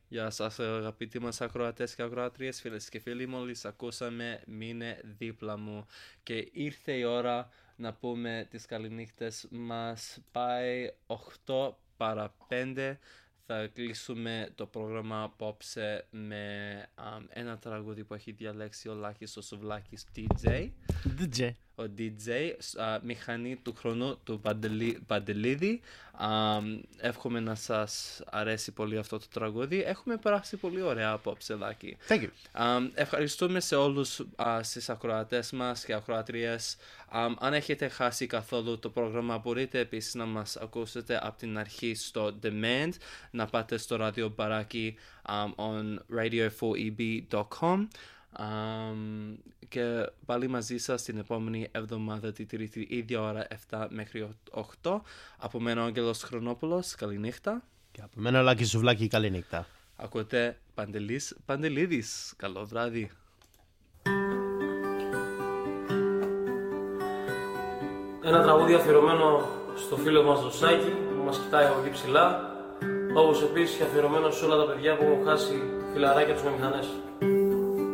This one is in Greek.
Γεια σας αγαπητοί μας ακροατές και ακροατρίες, φίλες και φίλοι, μόλις ακούσαμε «Μείνε δίπλα μου» και ήρθε η ώρα να πούμε τις καληνύχτες μας. Πάει 8 παρά 5, θα κλείσουμε το πρόγραμμα απόψε με ένα τραγούδι που έχει διαλέξει ο Λάκης ο Σουβλάκης DJ. Ο DJ, μηχανή του χρόνου του Παντελίδη. Εύχομαι να σας αρέσει πολύ αυτό το τραγούδι. Έχουμε περάσει πολύ ωραία απόψε, Λάκη. Thank you. Ευχαριστούμε σε όλους στις ακροατές μας και ακροατρίες. Αν έχετε χάσει καθόλου το πρόγραμμα, μπορείτε επίσης να μας ακούσετε από την αρχή στο Demand, να πάτε στο ραδιομπαράκι on radio4eb.com. Και πάλι μαζί σας την επόμενη εβδομάδα τη Τρίτη, ίδια ώρα 7 μέχρι 8. Από μένα ο Άγγελος Χρονόπουλος, καληνύχτα. Και από μένα ο Λάκης Σουβλάκη, καληνύχτα. Ακούτε Παντελίδης, καλό βράδυ. Ένα τραγούδι αφιερωμένο στο φίλο μας τον Σάκη που μας κοιτάει από εκεί ψηλά, όπως επίσης και αφιερωμένο σε όλα τα παιδιά που έχουν χάσει φιλαράκια τους με μηχανές.